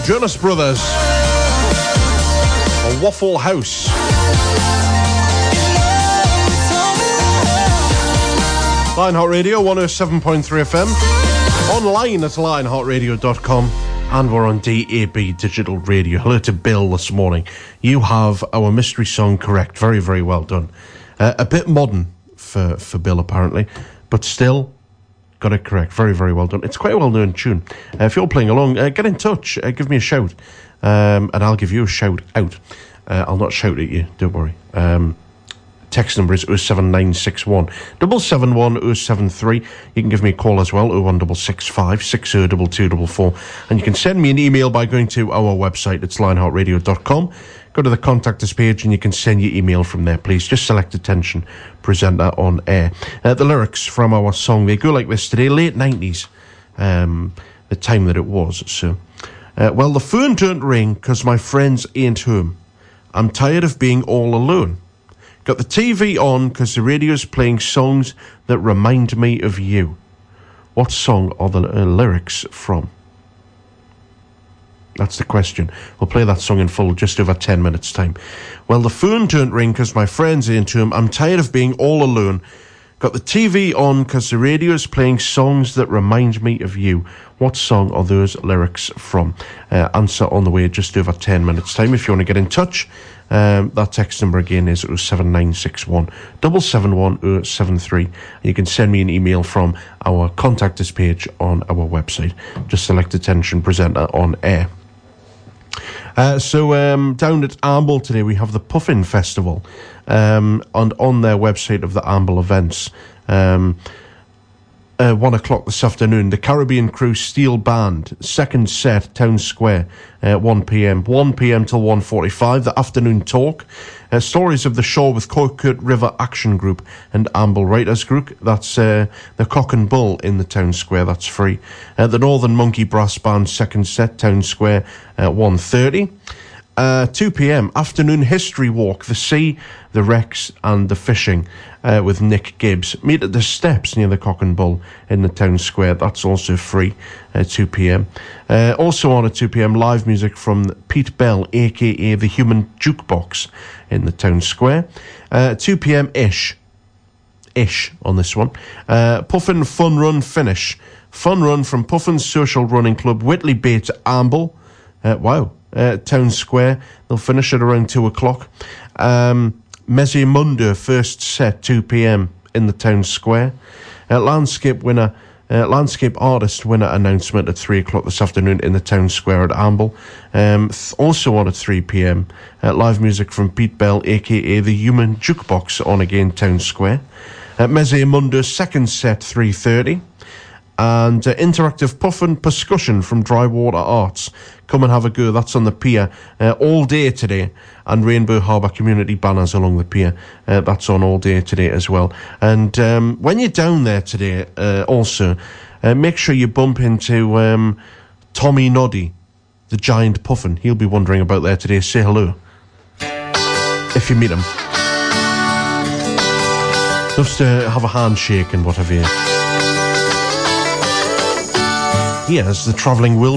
Jonas Brothers, a Waffle House. Lionheart Radio 107.3 FM, online at lionheartradio.com, and we're on DAB Digital Radio. Hello to Bill this morning. You have our mystery song correct. Very, very well done. A bit modern for Bill, apparently, but still got it correct. Very, very well done. It's quite a well-known tune. If you're playing along, get in touch. Give me a shout, and I'll give you a shout out. I'll not shout at you, don't worry. Text number is 07961 771 073. You can give me a call as well, 01665 602244. And you can send me an email by going to our website. It's lionheartradio.com. Go to the contact us page and you can send your email from there, please. Just select attention, presenter on air. The lyrics from our song, they go like this today, late 90s, the time that it was. So, well, the phone don't ring because my friends ain't home. I'm tired of being all alone. Got the TV on because the radio's playing songs that remind me of you. What song are the lyrics from? That's the question. We'll play that song in full just over 10 minutes' time. Well, the phone don't ring because my friends ain't home. I'm tired of being all alone. Got the TV on because the radio's playing songs that remind me of you. What song are those lyrics from? Answer on the way just over 10 minutes' time. If you want to get in touch, that text number again is 07961 771 073. You can send me an email from our contact us page on our website. Just select attention, presenter on air. So down at Amble today we have the Puffin Festival, and on their website of the Amble events, 1 o'clock this afternoon, the Caribbean Crew Steel Band, second set, Town Square, 1 p.m. 1 p.m. till 1:45, the afternoon talk, stories of the shore with Coquet River Action Group and Amble Writers Group. That's the Cock and Bull in the Town Square, that's free. The Northern Monkey Brass Band, second set, Town Square, 1:30. 2 p.m, afternoon history walk, the sea, the wrecks and the fishing, with Nick Gibbs. Meet at the steps near the Cock and Bull in the Town Square. That's also free, 2 p.m. Also on at 2 p.m, live music from Pete Bell, a.k.a. the Human Jukebox in the Town Square. 2 p.m, ish on this one. Puffin Fun Run finish. Fun run from Puffin's Social Running Club, Whitley Bay to Amble. Wow. Town Square. They'll finish at around 2 o'clock. Mesimundo first set, 2 p.m. in the Town Square. Landscape artist winner announcement at 3 o'clock this afternoon in the Town Square at Amble. Also on at 3 p.m. Live music from Pete Bell, a.k.a. the Human Jukebox, on again, Town Square. Mesimundo second set, 3:30. And interactive Puffin percussion from Drywater Arts. Come and have a go. That's on the pier all day today. And Rainbow Harbour community banners along the pier. That's on all day today as well. And when you're down there today, also, make sure you bump into Tommy Noddy, the giant puffin. He'll be wandering about there today. Say hello if you meet him. Loves to have a handshake and whatever. Here's the Travelling Wilburys.